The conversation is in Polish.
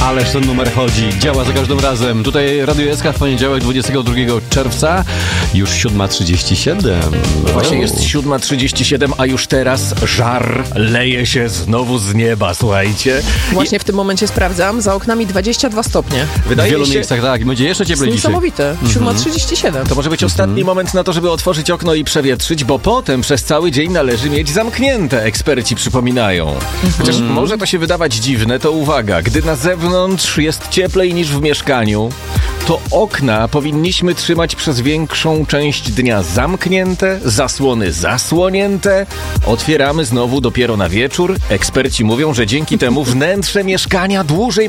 Ależ ten numer chodzi, działa za każdym razem. Tutaj Radio SK w poniedziałek 22 czerwca, już 7:37. Właśnie jest 7:37, a już teraz żar leje się znowu z nieba, słuchajcie. Właśnie w tym momencie sprawdzam, za oknami 22 stopnie. W Wydaje wielu mi się, miejscach tak, będzie jeszcze To jest cieplej dzisiaj. niesamowite. 7:37. to może być ostatni moment na to, żeby otworzyć okno i przewietrzyć, bo potem przez cały dzień należy mieć zamknięte, eksperci przypominają. Chociaż może to się wydawać dziwne, to uwaga, gdy na zewnątrz jest cieplej niż w mieszkaniu, to okna powinniśmy trzymać przez większą część dnia zamknięte, zasłony zasłonięte. Otwieramy znowu dopiero na wieczór. Eksperci mówią, że dzięki temu wnętrze mieszkania dłużej